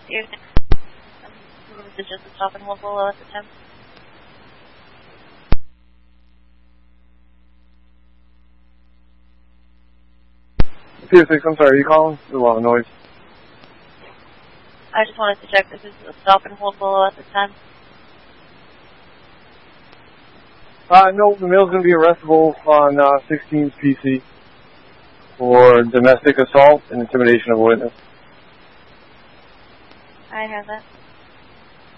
This is just a stop and hold below at the time. Pier 6, I'm sorry, are you calling? There's a lot of noise. I just wanted to check this is a stop and hold below at the time. No, the male's going to be arrestable on 16's PC for domestic assault and intimidation of a witness. I have that.